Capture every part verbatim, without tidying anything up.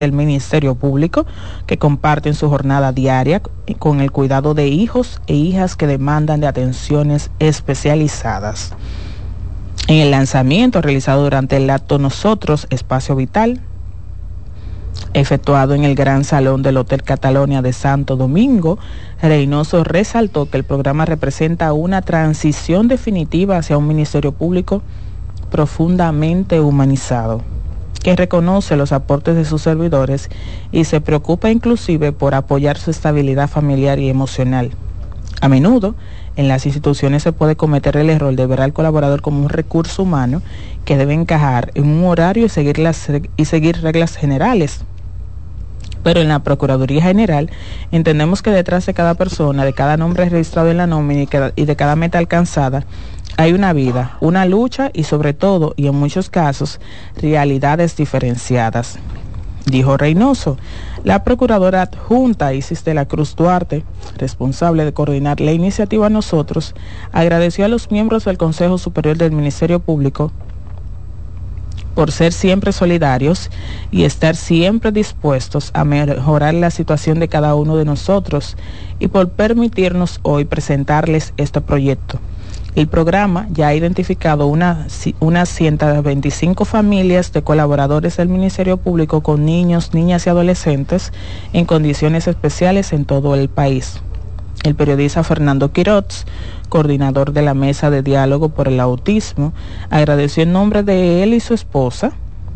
del Ministerio Público que comparten su jornada diaria con el cuidado de hijos e hijas que demandan de atenciones especializadas. En el lanzamiento realizado durante el acto Nosotros, Espacio Vital, efectuado en el Gran Salón del Hotel Catalonia de Santo Domingo, Reynoso resaltó que el programa representa una transición definitiva hacia un Ministerio Público profundamente humanizado, que reconoce los aportes de sus servidores y se preocupa inclusive por apoyar su estabilidad familiar y emocional. A menudo, en las instituciones se puede cometer el error de ver al colaborador como un recurso humano que debe encajar en un horario y seguir, las, y seguir reglas generales. Pero en la Procuraduría General entendemos que detrás de cada persona, de cada nombre registrado en la nómina y, que, y de cada meta alcanzada, hay una vida, una lucha y sobre todo, y en muchos casos, realidades diferenciadas. Dijo Reynoso. La procuradora adjunta Isis de la Cruz Duarte, responsable de coordinar la iniciativa Nosotros, agradeció a los miembros del Consejo Superior del Ministerio Público por ser siempre solidarios y estar siempre dispuestos a mejorar la situación de cada uno de nosotros y por permitirnos hoy presentarles este proyecto. El programa ya ha identificado una, unas ciento veinticinco familias de colaboradores del Ministerio Público con niños, niñas y adolescentes en condiciones especiales en todo el país. El periodista Fernando Quiroz, coordinador de la Mesa de Diálogo por el Autismo, agradeció en nombre de él y su esposa,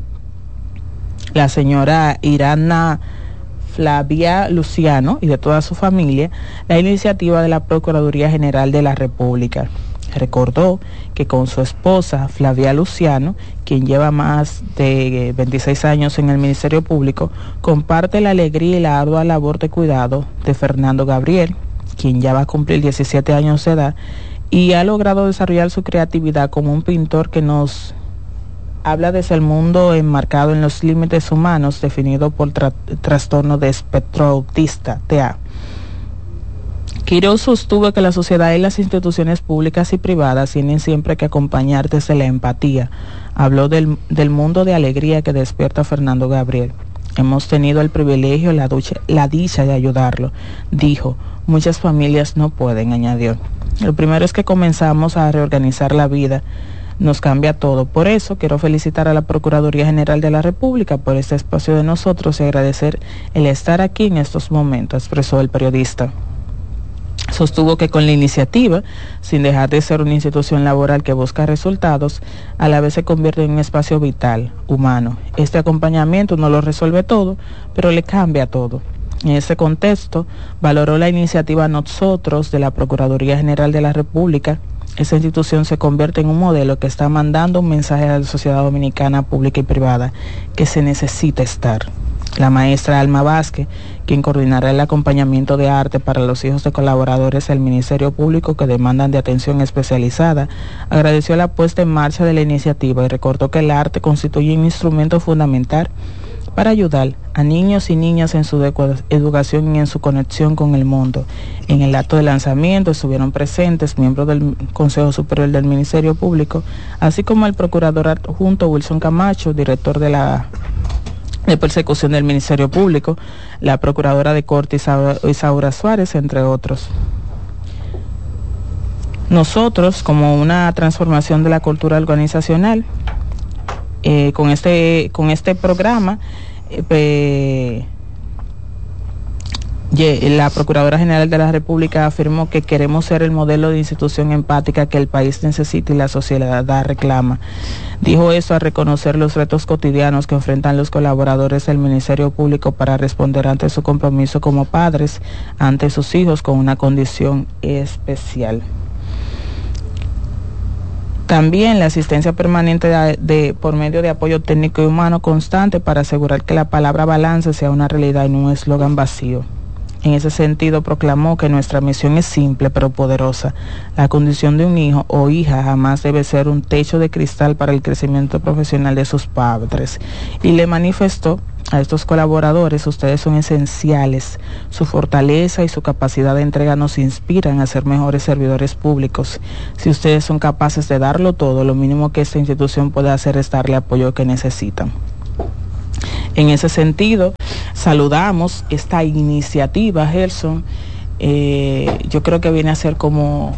la señora Irana Flavia Luciano, y de toda su familia, la iniciativa de la Procuraduría General de la República. Recordó que con su esposa Flavia Luciano, quien lleva más de veintiséis años en el Ministerio Público, comparte la alegría y la ardua labor de cuidado de Fernando Gabriel, quien ya va a cumplir diecisiete años de edad y ha logrado desarrollar su creatividad como un pintor que nos habla desde el mundo enmarcado en los límites humanos definido por tra- trastorno de espectro autista, T A. Quiroz sostuvo que la sociedad y las instituciones públicas y privadas tienen siempre que acompañar desde la empatía. Habló del, del mundo de alegría que despierta Fernando Gabriel. Hemos tenido el privilegio, la, ducha, la dicha de ayudarlo, dijo. Muchas familias no pueden, añadió. Lo primero es que comenzamos a reorganizar la vida. Nos cambia todo. Por eso quiero felicitar a la Procuraduría General de la República por este espacio de nosotros y agradecer el estar aquí en estos momentos, expresó el periodista. Sostuvo que con la iniciativa, sin dejar de ser una institución laboral que busca resultados, a la vez se convierte en un espacio vital, humano. Este acompañamiento no lo resuelve todo, pero le cambia todo. En ese contexto, valoró la iniciativa Nosotros de la Procuraduría General de la República. Esa institución se convierte en un modelo que está mandando un mensaje a la sociedad dominicana pública y privada que se necesita estar. La maestra Alma Vázquez, quien coordinará el acompañamiento de arte para los hijos de colaboradores del Ministerio Público que demandan de atención especializada, agradeció la puesta en marcha de la iniciativa y recordó que el arte constituye un instrumento fundamental para ayudar a niños y niñas en su educación y en su conexión con el mundo. En el acto de lanzamiento estuvieron presentes miembros del Consejo Superior del Ministerio Público, así como el procurador adjunto Wilson Camacho, director de la de persecución del Ministerio Público, la procuradora de Corte Isaura, Isaura Suárez, entre otros. Nosotros, como una transformación de la cultura organizacional, eh, con este con este programa, eh, la Procuradora General de la República afirmó que queremos ser el modelo de institución empática que el país necesita y la sociedad reclama. Dijo eso al reconocer los retos cotidianos que enfrentan los colaboradores del Ministerio Público para responder ante su compromiso como padres ante sus hijos con una condición especial. También la asistencia permanente de, de, por medio de apoyo técnico y humano constante para asegurar que la palabra balance sea una realidad y no un eslogan vacío. En ese sentido, proclamó que nuestra misión es simple pero poderosa. La condición de un hijo o hija jamás debe ser un techo de cristal para el crecimiento profesional de sus padres. Y le manifestó a estos colaboradores: ustedes son esenciales. Su fortaleza y su capacidad de entrega nos inspiran a ser mejores servidores públicos. Si ustedes son capaces de darlo todo, lo mínimo que esta institución puede hacer es darle apoyo que necesitan. En ese sentido, saludamos esta iniciativa, Gerson. Eh, yo creo que viene a ser como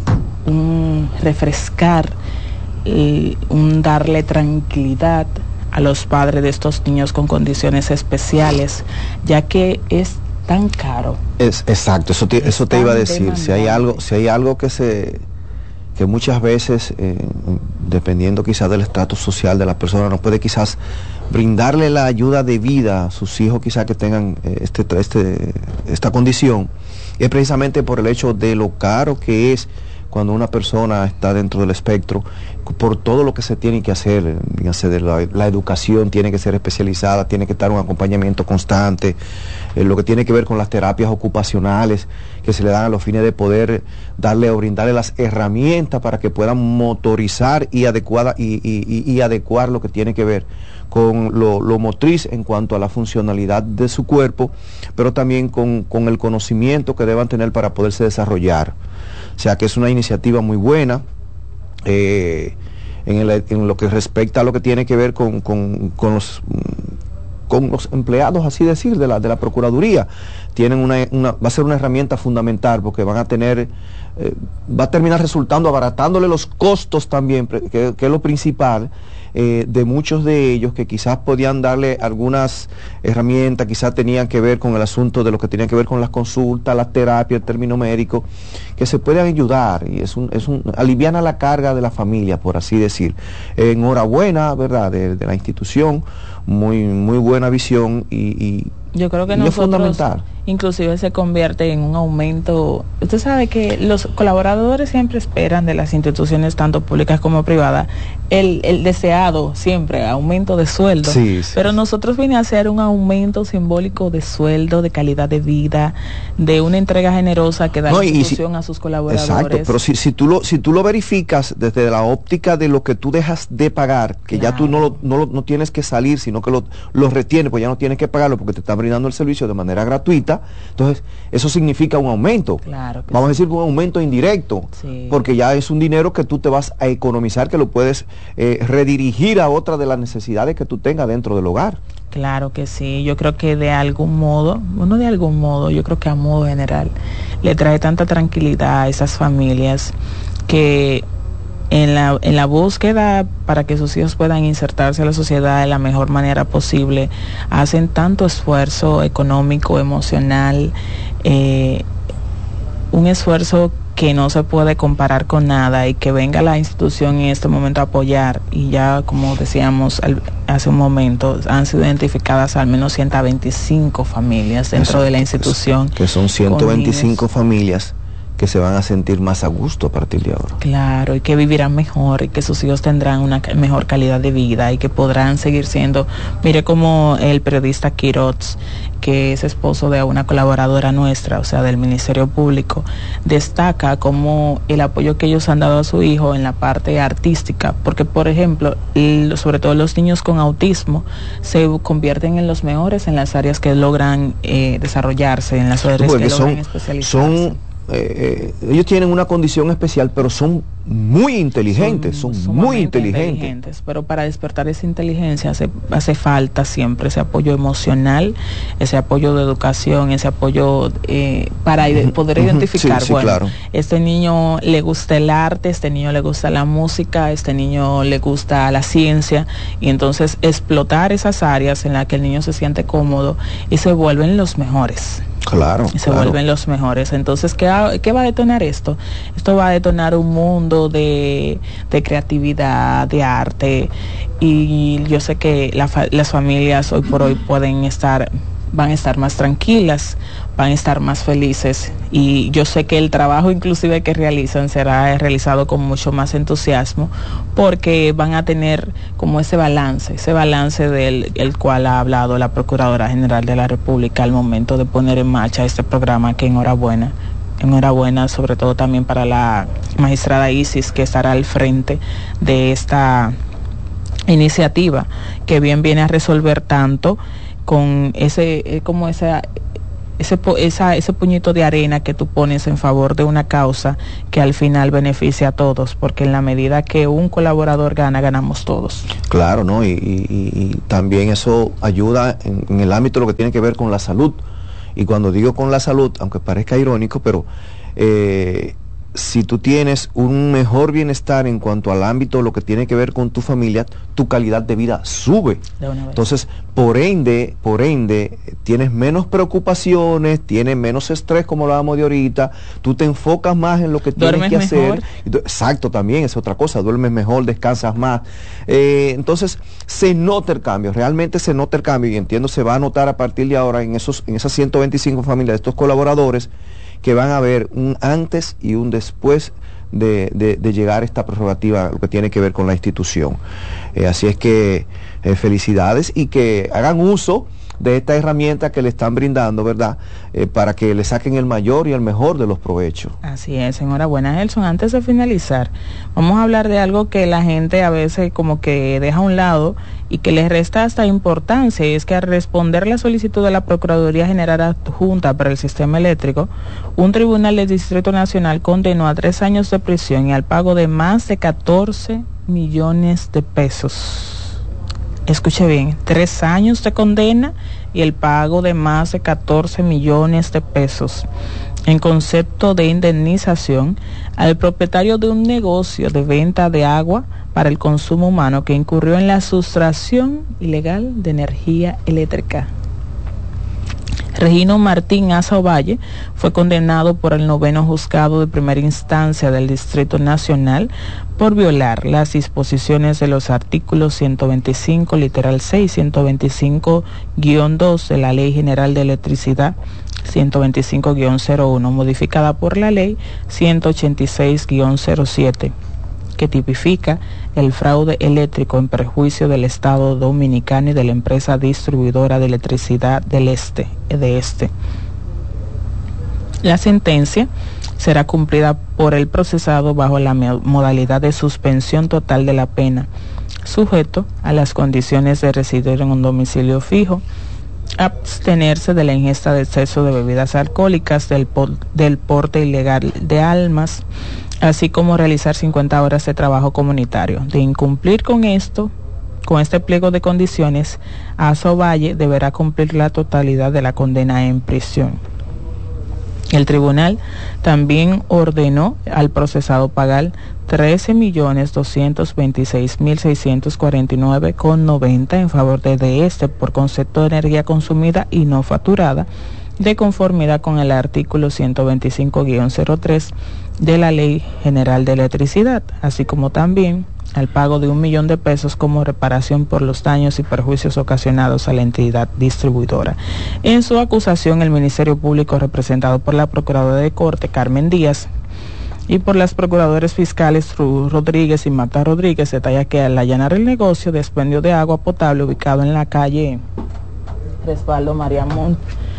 un refrescar, eh, un darle tranquilidad a los padres de estos niños con condiciones especiales, ya que es tan caro. Es exacto, eso te, eso te iba a decir. Demandante. Si hay algo, si hay algo que se que muchas veces, eh, dependiendo quizás del estatus social de la persona, no puede quizás brindarle la ayuda debida a sus hijos quizás que tengan eh, este, este, esta condición, es precisamente por el hecho de lo caro que es cuando una persona está dentro del espectro, por todo lo que se tiene que hacer. La, la educación tiene que ser especializada, tiene que estar un acompañamiento constante, eh, lo que tiene que ver con las terapias ocupacionales que se le dan a los fines de poder darle o brindarle las herramientas para que puedan motorizar y, adecuada, y, y, y adecuar lo que tiene que ver con lo, lo motriz en cuanto a la funcionalidad de su cuerpo, pero también con, con el conocimiento que deban tener para poderse desarrollar. O sea que es una iniciativa muy buena, eh, en, el, en lo que respecta a lo que tiene que ver con, con, con, los, con los empleados, así decir, de la, de la Procuraduría. Tienen una, una, va a ser una herramienta fundamental porque van a tener, eh, va a terminar resultando abaratándole los costos también, que, que es lo principal, eh, de muchos de ellos que quizás podían darle algunas herramientas, quizás tenían que ver con el asunto de lo que tenía que ver con las consultas, las terapias, el término médico, que se puedan ayudar, y es un, es un, aliviana la carga de la familia, por así decir. Eh, enhorabuena, ¿verdad?, de, de la institución, muy, muy buena visión y, y yo creo que y nosotros, es fundamental. Inclusive se convierte en un aumento. Usted sabe que los colaboradores siempre esperan de las instituciones, tanto públicas como privadas, el, el deseado siempre aumento de sueldo. Sí, sí, pero sí. nosotros viene a ser un aumento simbólico de sueldo, de calidad de vida, de una entrega generosa que da no, la institución si, a sus colaboradores. Exacto, pero si, si, tú lo, si tú lo verificas desde la óptica de lo que tú dejas de pagar, que claro, ya tú no, lo, no, lo, no tienes que salir, sino que lo, lo retienes, pues ya no tienes que pagarlo porque te están brindando el servicio de manera gratuita. Entonces, eso significa un aumento. Claro que Vamos sí. a decir un aumento indirecto, sí, porque ya es un dinero que tú te vas a economizar, que lo puedes eh, redirigir a otra de las necesidades que tú tengas dentro del hogar. Claro que sí, yo creo que de algún modo, bueno, de algún modo, yo creo que a modo general, le trae tanta tranquilidad a esas familias que en la, en la búsqueda para que sus hijos puedan insertarse a la sociedad de la mejor manera posible, hacen tanto esfuerzo económico, emocional, eh, un esfuerzo que no se puede comparar con nada, y que venga la institución en este momento a apoyar. Y ya, como decíamos al, hace un momento, han sido identificadas al menos ciento veinticinco familias dentro Eso, de la institución. Que son ciento veinticinco familias que se van a sentir más a gusto a partir de ahora. Claro, y que vivirán mejor, y que sus hijos tendrán una mejor calidad de vida, y que podrán seguir siendo, mire como el periodista Quiroz, que es esposo de una colaboradora nuestra, o sea, del Ministerio Público, destaca como el apoyo que ellos han dado a su hijo en la parte artística, porque, por ejemplo, el, sobre todo los niños con autismo se convierten en los mejores en las áreas que logran eh, desarrollarse, en las áreas porque que son, logran especializarse. Son Eh, eh, ellos tienen una condición especial, pero son muy inteligentes, son, son muy inteligentes. inteligentes. Pero para despertar esa inteligencia hace, hace falta siempre ese apoyo emocional, ese apoyo de educación, ese apoyo eh, para uh-huh, poder uh-huh, identificar, sí, sí, bueno, claro. Este niño le gusta el arte, este niño le gusta la música, este niño le gusta la ciencia, y entonces explotar esas áreas en las que el niño se siente cómodo y se vuelven los mejores. Claro, y se claro. vuelven los mejores. Entonces, ¿qué, ¿qué va a detonar esto? Esto va a detonar un mundo de, de creatividad, de arte, y yo sé que la, las familias hoy por hoy pueden estar, van a estar más tranquilas, van a estar más felices, y yo sé que el trabajo inclusive que realizan será realizado con mucho más entusiasmo, porque van a tener como ese balance, ese balance del el cual ha hablado la Procuradora General de la República al momento de poner en marcha este programa, que enhorabuena, enhorabuena sobre todo también para la magistrada Isis, que estará al frente de esta iniciativa, que bien viene a resolver tanto con ese, como esa ese, esa, ese puñito de arena que tú pones en favor de una causa que al final beneficia a todos, porque en la medida que un colaborador gana, ganamos todos. Claro, ¿no? Y, y, y también eso ayuda en, en el ámbito de lo que tiene que ver con la salud. Y cuando digo con la salud, aunque parezca irónico, pero eh, si tú tienes un mejor bienestar en cuanto al ámbito de lo que tiene que ver con tu familia, tu calidad de vida sube. De una vez. Entonces, por ende, por ende, tienes menos preocupaciones, tienes menos estrés, como hablábamos de ahorita, tú te enfocas más en lo que tienes que hacer. Exacto, también es otra cosa, duermes mejor, descansas más. Eh, entonces, se nota el cambio, realmente se nota el cambio, y entiendo se va a notar a partir de ahora en esos, en esas ciento veinticinco familias de estos colaboradores, que van a ver un antes y un después de, de, de llegar a esta prerrogativa, lo que tiene que ver con la institución. Eh, así es que eh, felicidades, y que hagan uso de esta herramienta que le están brindando, ¿verdad? Eh, para que le saquen el mayor y el mejor de los provechos. Así es, enhorabuena, Gelson. Antes de finalizar, vamos a hablar de algo que la gente a veces como que deja a un lado y que les resta hasta importancia, y es que al responder la solicitud de la Procuraduría General Adjunta para el Sistema Eléctrico, un tribunal del Distrito Nacional condenó a tres años de prisión y al pago de más de catorce millones de pesos. Escuche bien, tres años de condena y el pago de más de catorce millones de pesos en concepto de indemnización al propietario de un negocio de venta de agua para el consumo humano que incurrió en la sustracción ilegal de energía eléctrica. Regino Martín Asa Ovalle fue condenado por el noveno juzgado de primera instancia del Distrito Nacional por violar las disposiciones de los artículos ciento veinticinco, literal seis, ciento veinticinco guión dos de la Ley General de Electricidad, ciento veinticinco guión cero uno, modificada por la Ley ciento ochenta y seis guión cero siete, que tipifica el fraude eléctrico en perjuicio del Estado Dominicano y de la empresa distribuidora de electricidad del Este, de Este. La sentencia será cumplida por el procesado bajo la modalidad de suspensión total de la pena, sujeto a las condiciones de residir en un domicilio fijo, abstenerse de la ingesta de exceso de bebidas alcohólicas, del, por, del porte ilegal de armas, así como realizar cincuenta horas de trabajo comunitario. De incumplir con esto, con este pliego de condiciones, Asa Ovalle deberá cumplir la totalidad de la condena en prisión. El tribunal también ordenó al procesado pagar trece millones doscientos veintiséis mil seiscientos cuarenta y nueve con noventa en favor de, de este por concepto de energía consumida y no facturada, de conformidad con el artículo ciento veinticinco guión cero tres de la Ley General de Electricidad, así como también al pago de un millón de pesos como reparación por los daños y perjuicios ocasionados a la entidad distribuidora. En su acusación, el Ministerio Público, representado por la Procuradora de Corte, Carmen Díaz, y por las procuradoras fiscales Ruth Rodríguez y Marta Rodríguez, detalla que al allanar el negocio de expendio de agua potable ubicado en la calle Resbaldo María Mont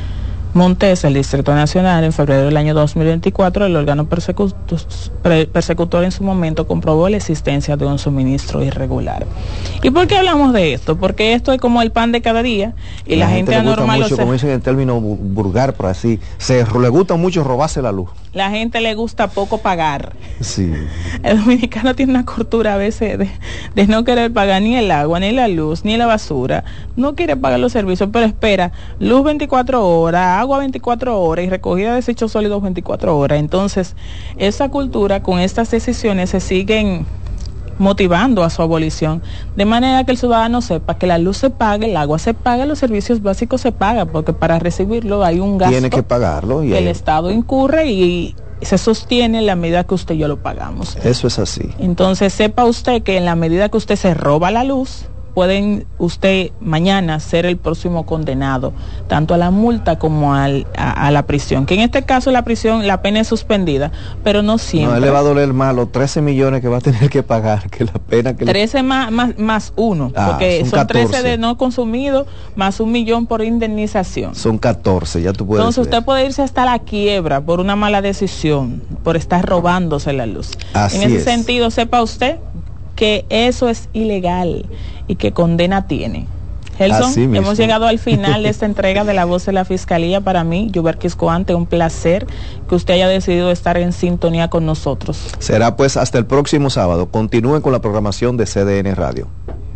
Montes, el Distrito Nacional, en febrero del año dos mil veinticuatro, el órgano persecutor, persecutor en su momento comprobó la existencia de un suministro irregular. ¿Y por qué hablamos de esto? Porque esto es como el pan de cada día y la, la gente, gente anormal mucho, lo como dicen en términos vulgar, por así, se le gusta mucho robarse la luz. La gente le gusta poco pagar. Sí. El dominicano tiene una cultura a veces de, de no querer pagar ni el agua, ni la luz, ni la basura. No quiere pagar los servicios, pero espera, luz veinticuatro horas, agua veinticuatro horas y recogida de desechos sólidos veinticuatro horas. Entonces, esa cultura con estas decisiones se siguen motivando a su abolición, de manera que el ciudadano sepa que la luz se paga, el agua se paga, los servicios básicos se pagan, porque para recibirlo hay un gasto tiene que pagarlo y que hay... el Estado incurre y se sostiene en la medida que usted y yo lo pagamos. Eso es así. Entonces sepa usted que en la medida que usted se roba la luz, pueden usted mañana ser el próximo condenado, tanto a la multa como al, a, a la prisión, que en este caso la prisión, la pena es suspendida, pero no siempre. No, él le va a doler más los trece millones que va a tener que pagar, que la pena que trece le... más, más, más uno, ah, porque son, son trece de no consumido, más un millón por indemnización. Son catorce, ya tú puedes Entonces ver. Usted puede irse hasta la quiebra por una mala decisión, por estar robándose la luz. Así en ese es. sentido, sepa usted que eso es ilegal y que condena tiene. Gelson, hemos llegado al final de esta entrega de La Voz de la Fiscalía. Para mí, Yuberquis Coante, un placer que usted haya decidido estar en sintonía con nosotros. Será pues hasta el próximo sábado. Continúen con la programación de C D N Radio.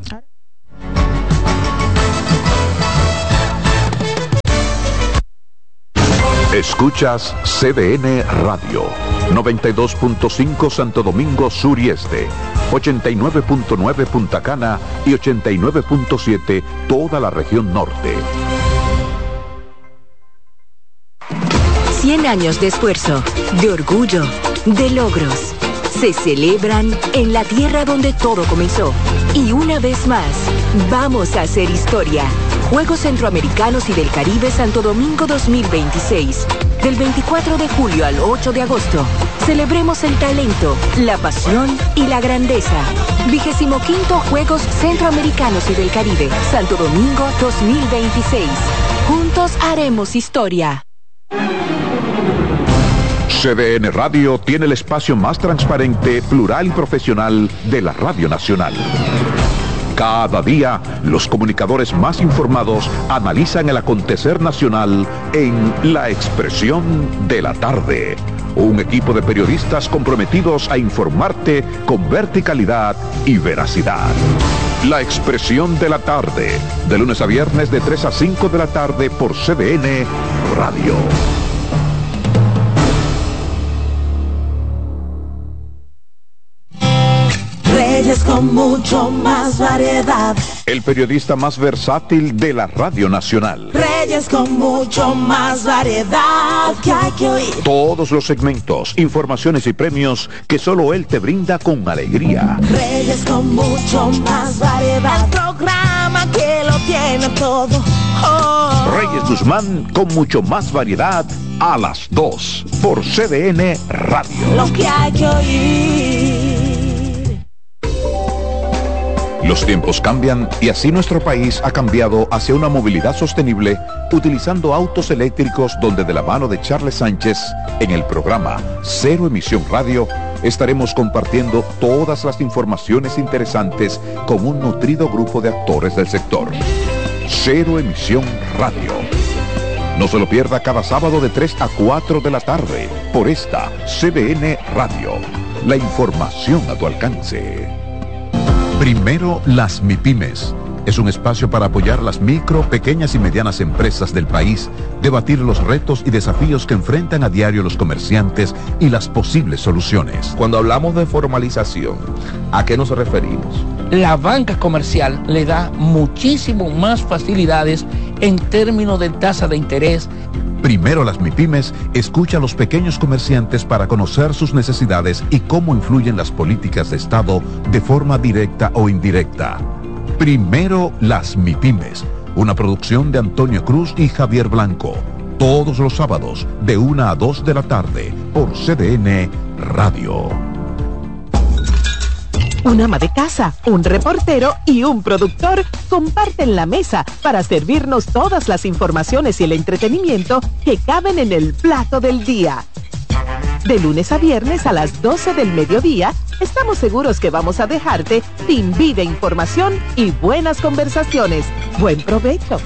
Escuchas C D N Radio, noventa y dos punto cinco Santo Domingo Sur y Este, ochenta y nueve punto nueve Punta Cana y ochenta y nueve punto siete toda la región norte. cien años de esfuerzo, de orgullo, de logros. Se celebran en la tierra donde todo comenzó. Y una vez más, vamos a hacer historia. Juegos Centroamericanos y del Caribe Santo Domingo dos mil veintiséis. Del veinticuatro de julio al ocho de agosto. Celebremos el talento, la pasión y la grandeza. Vigésimo quinto Juegos Centroamericanos y del Caribe Santo Domingo dos mil veintiséis. Juntos haremos historia. C D N Radio tiene el espacio más transparente, plural y profesional de la Radio Nacional. Cada día, los comunicadores más informados analizan el acontecer nacional en La Expresión de la Tarde. Un equipo de periodistas comprometidos a informarte con verticalidad y veracidad. La Expresión de la Tarde, de lunes a viernes de tres a cinco de la tarde por C D N Radio. Reyes con mucho más variedad. El periodista más versátil de la Radio Nacional. Reyes con mucho más variedad que hay que oír. Todos los segmentos, informaciones y premios que solo él te brinda con alegría. Reyes con mucho más variedad. El programa que lo tiene todo. Oh. Reyes Guzmán con mucho más variedad a las dos por C D N Radio. Lo que hay que oír. Los tiempos cambian y así nuestro país ha cambiado hacia una movilidad sostenible utilizando autos eléctricos, donde de la mano de Charles Sánchez en el programa Cero Emisión Radio estaremos compartiendo todas las informaciones interesantes con un nutrido grupo de actores del sector. Cero Emisión Radio. No se lo pierda cada sábado de tres a cuatro de la tarde por esta C D N Radio. La información a tu alcance. Primero las MIPYMES. Es un espacio para apoyar las micro, pequeñas y medianas empresas del país, debatir los retos y desafíos que enfrentan a diario los comerciantes y las posibles soluciones. Cuando hablamos de formalización, ¿a qué nos referimos? La banca comercial le da muchísimo más facilidades en términos de tasa de interés. Primero las MIPYMES escucha a los pequeños comerciantes para conocer sus necesidades y cómo influyen las políticas de Estado de forma directa o indirecta. Primero las MIPYMES, una producción de Antonio Cruz y Javier Blanco. Todos los sábados de una a dos de la tarde por C D N Radio. Un ama de casa, un reportero y un productor comparten la mesa para servirnos todas las informaciones y el entretenimiento que caben en el plato del día. De lunes a viernes a las doce del mediodía, estamos seguros que vamos a dejarte sin vida, información y buenas conversaciones. Buen provecho.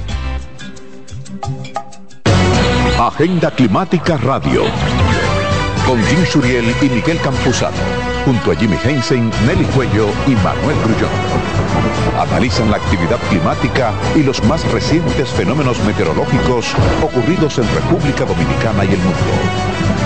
Agenda Climática Radio. Con Jim Suriel y Miguel Campuzano, junto a Jimmy Heinsen, Nelly Cuello y Manuel Grullón. Analizan la actividad climática y los más recientes fenómenos meteorológicos ocurridos en República Dominicana y el mundo.